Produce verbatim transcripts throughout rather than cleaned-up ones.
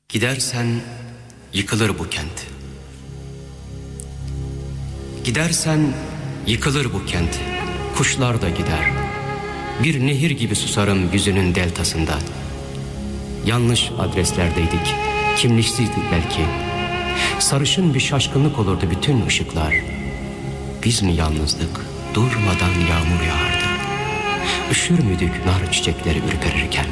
Gidersen yıkılır bu kent. Gidersen yıkılır bu kent. Kuşlar da gider. Bir nehir gibi susarım yüzünün deltasında. Yanlış adreslerdeydik. Kimliksizdik belki. Sarışın bir şaşkınlık olurdu bütün ışıklar. Biz mi yalnızdık? Durmadan yağmur yağardı. Üşür müydük nar çiçekleri ürperirken?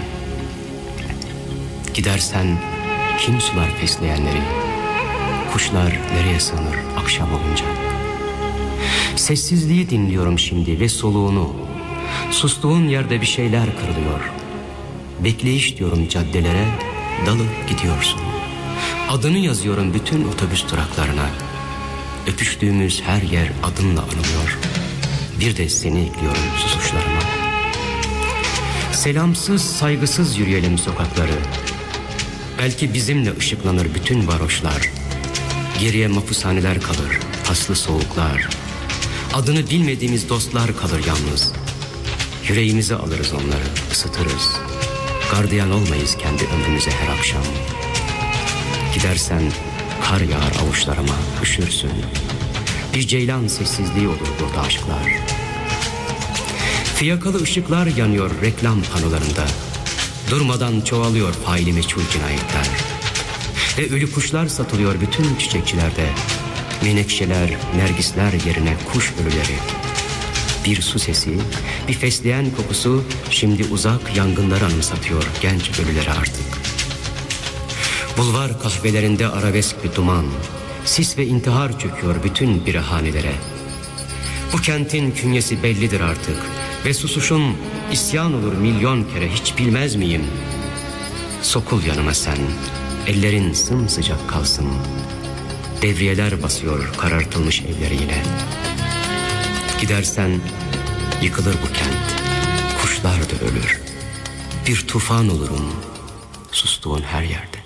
Gidersen kim sular fesleğenleri? Kuşlar nereye sığınır akşam olunca? Sessizliği dinliyorum şimdi ve soluğunu. Sustuğun yerde bir şeyler kırılıyor. Bekleyiş diyorum caddelere, dalıp gidiyorsun. Adını yazıyorum bütün otobüs duraklarına. Öpüştüğümüz her yer adınla anılıyor. Bir de seni ekliyorum susuşlarıma. Selamsız, saygısız yürüyelim sokakları. Belki bizimle ışıklanır bütün varoşlar. Geriye mapushaneler kalır, paslı soğuklar. Adını bilmediğimiz dostlar kalır yalnız. Yüreğimize alırız onları, ısıtırız. Gardiyan olmayız kendi ömrümüze her akşam. Gidersen kar yağar avuçlarıma, üşürsün. Bir ceylan sessizliği olur burada aşklar. Fiyakalı ışıklar yanıyor reklam panolarında. Durmadan çoğalıyor faili meçhul cinayetler. Ve ölü kuşlar satılıyor bütün çiçekçilerde. Menekşeler, nergisler yerine kuş ölüleri. Bir su sesi, bir fesleğen kokusu şimdi uzak yangınları anımsatıyor genç ölüleri artık. Bulvar kahvelerinde arabesk bir duman, sis ve intihar çöküyor bütün birahanelere. Bu kentin künyesi bellidir artık ve susuşun isyan olur milyon kere, hiç bilmez miyim? Sokul yanıma sen, ellerin sımsıcak kalsın. Devriyeler basıyor karartılmış evleriyle. Gidersen yıkılır bu kent, kuşlar da ölür. Bir tufan olurum sustuğun her yerde.